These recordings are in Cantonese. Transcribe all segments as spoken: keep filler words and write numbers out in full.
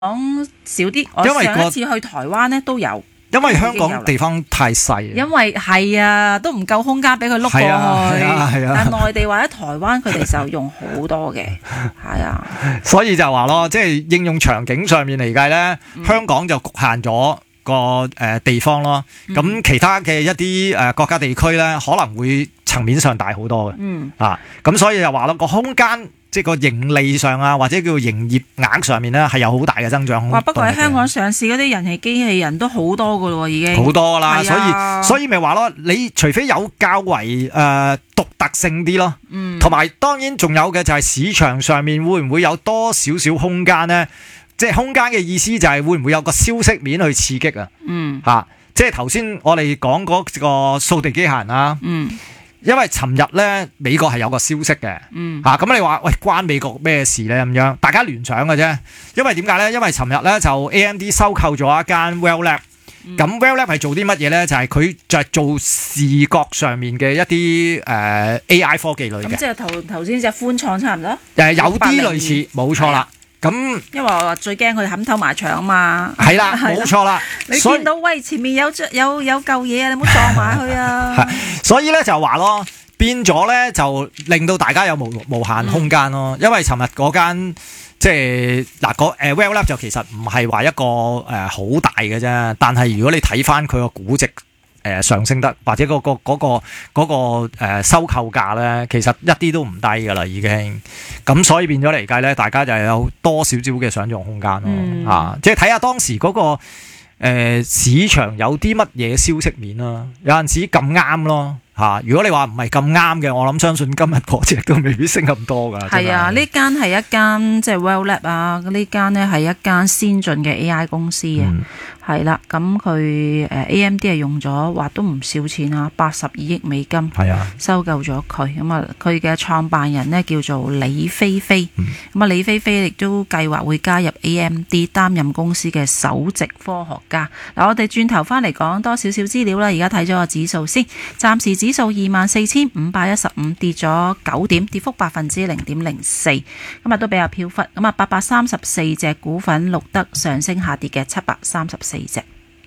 少啲。我因為個上一次去台灣咧都有。 因為香港地方太細， 因為係啊，都唔夠空間俾佢碌過去。 係啊係啊係啊但內地或者台灣佢哋就用好多嘅，係啊。 所以就話咯，即係應用場景上面嚟計咧， 嗯香港就局限咗個誒地方咯。咁、 嗯、 其他嘅一啲誒國家地區咧，可能會層面上大好多嘅。 嗯啊，咁所以就話咯，個空間。即係個盈利上啊，或者叫營業額上面咧，係有好大嘅增長。 哇！不過喺香港上市嗰啲人氣機器人都好多噶咯，已經好多啦， 啊、 所以所以咪話咯，你除非有較為誒、呃、獨特性啲咯，嗯，同埋當然仲有嘅就係市場上面會唔會有多少少空間咧？即係空間嘅意思就係會唔會有個消息面去刺激啊？嗯，嚇、啊，即係頭先我哋講嗰個掃地機械人啦，嗯。因為尋日咧美國係有個消息嘅，嗯，嚇咁、啊、你話喂關美國咩事咧咁樣？大家聯想嘅啫。因為點解咧？因為尋日咧就 A M D 收購咗一間 Well Lab，咁、嗯、Well Lab 係做啲乜嘢咧？就係、是、佢就係做視覺上面嘅一啲誒、呃、A I 科技類嘅。咁即係頭頭先隻寬創差唔多。 誒有啲類似，冇錯啦。咁， 因為我話最驚佢冚頭埋牆啊嘛， 係啦，冇錯啦。 你見到喂前面有有有嚿嘢啊，你唔好撞埋去啊。 所以咧就話咯，變咗咧就令到大家有無無限空間咯。嗯、因為尋日嗰間即係嗱個誒 Well Lab 就其實唔係話一個誒好、呃、大嘅啫，但係如果你睇翻佢個估值。誒、呃、上升得，或者嗰、嗰個嗰、嗰個嗰、嗰個呃、收購價咧，其實一啲都唔低㗎啦，已經。咁所以變咗嚟計咧，大家就有多少少嘅想像空間咯，嗯、啊，即係睇下當時嗰、嗰個、呃、市場有啲乜嘢消息面啦，有陣時咁啱咯。嚇！如果你話唔係咁啱嘅，我諗相信今日嗰隻都未必升咁多㗎。 係啊，呢間係一間即係 Well Lab 啊，呢間呢係一間先進嘅 A I 公司啊。係啦、嗯，咁佢誒 A M D 係用咗話都唔少錢啊，八十二億美金。係啊，收購咗佢。咁啊，佢嘅創辦人呢叫做李飛飛。咁啊、嗯，李飛飛亦都計劃會加入 A M D 擔任公司嘅首席科學家。嗱，我哋轉頭翻嚟講多少少資料啦。而家睇咗個指數先，暫時指數二萬四千五百一十五，跌咗九點，跌幅百分之零點零四。今日都比較飄忽，咁啊八百三十四隻股份錄得上升下跌嘅七百三十四隻。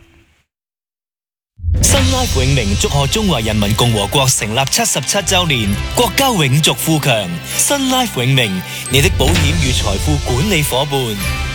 新 Life 永明祝賀中華人民共和國成立七十七周年，國家永續富強。新 Life 永明，你的保險與財富管理夥伴。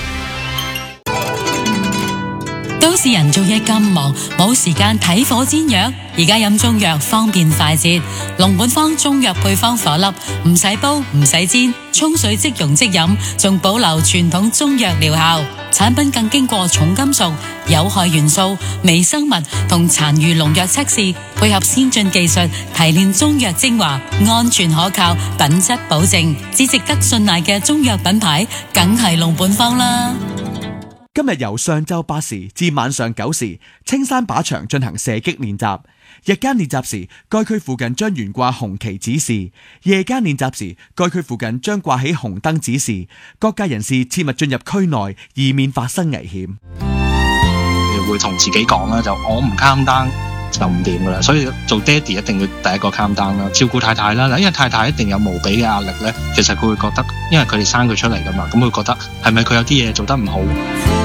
都市人做嘢咁忙，冇時間睇火煎藥。而家飲中藥方便快捷，龍本方中藥配方顆粒，唔使煲唔使煎，沖水即溶即飲，仲保留傳統中藥療效。產品更經過重金屬、有害元素、微生物同殘餘農藥測試，配合先進技術提煉中藥精華，安全可靠，品質保證，只值得信賴嘅中藥品牌，梗係龍本方啦。 今日由上晝八時至晚上九時，青山靶場進行射擊練習。日間練習時，該區附近將懸掛紅旗指示；夜間練習時，該區附近將掛起紅燈指示。各界人士切勿進入區內，以免發生危險。 會同自己講啦，就我唔 calm down就唔掂噶啦，所以做爹哋一定要第一個 calm down啦，照顧太太啦。因為太太一定有無比嘅壓力咧，其實佢會覺得，因為佢哋生佢出嚟噶嘛，咁佢會覺得係咪佢有啲嘢做得唔好？